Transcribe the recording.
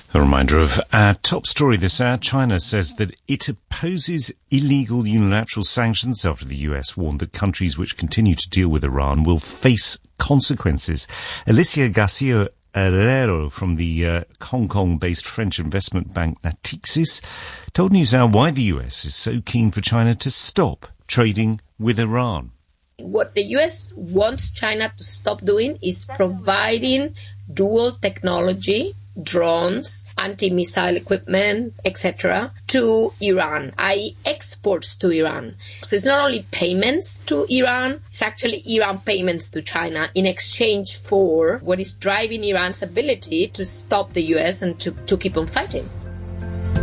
A reminder of our top story this hour. China says that it opposes illegal unilateral sanctions after the US warned that countries which continue to deal with Iran will face consequences. Alicia Garcia Herrero from the Hong Kong-based French investment bank Natixis told NewsHour why the US is so keen for China to stop trading with Iran. What the US wants China to stop doing is providing dual technology, drones, anti-missile equipment, etc., to Iran, i.e. exports to Iran. So it's not only payments to Iran, it's actually Iran payments to China in exchange for what is driving Iran's ability to stop the US and to keep on fighting.